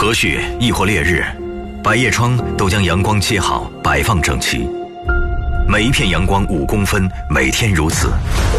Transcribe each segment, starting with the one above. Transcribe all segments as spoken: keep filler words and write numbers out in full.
和煦亦或烈日，百叶窗都将阳光切好，摆放整齐。每一片阳光五公分，每天如此。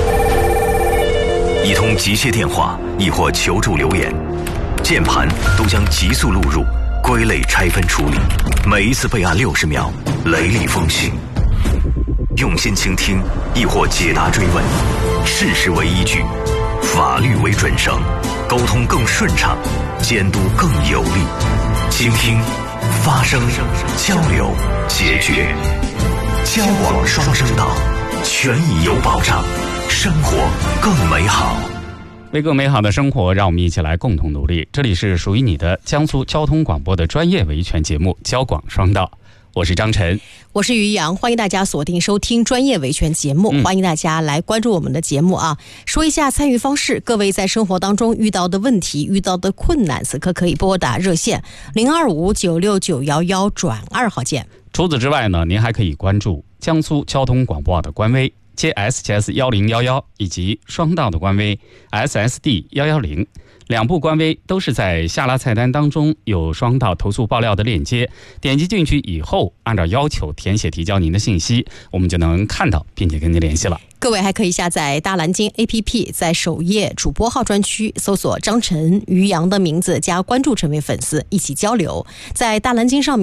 一通急切电话，亦或求助留言，键盘都将急速录入，归类拆分处理。每一次备案六十秒，雷厉风行。用心倾听，亦或解答追问，事实为依据，法律为准绳，沟通更顺畅，监督更有力。倾听、发声、交流、解决，交广双声道，权益有保障，生活更美好。 为更美好的生活，让我们一起来共同努力。这里是属于你的江苏交通广播的专业维权节目《交广双道》，我是张晨， 我是于洋，欢迎大家锁定收听专业维权节目、嗯、欢迎大家来关注我们的节目啊。说一下参与方式，各位在生活当中遇到的问题、遇到的困难，此刻可以拨打热线零二五九六九幺幺转二号键。 除此之外呢，您还可以关注江苏交通广播网的官微 J S G S 一零一一 以及双道的官微 S S D 一一零，两部官微都是在下拉菜单当中有双道投诉爆料的链接，点击进去以后，按照要求填写提交您的信息，我们就能看到并且跟您联系了。 各位还可以下载大蓝鲸 A P P， 在首页主播号专区搜索张晨、于洋的名字加关注，成为粉丝，一起交流。在大蓝鲸上面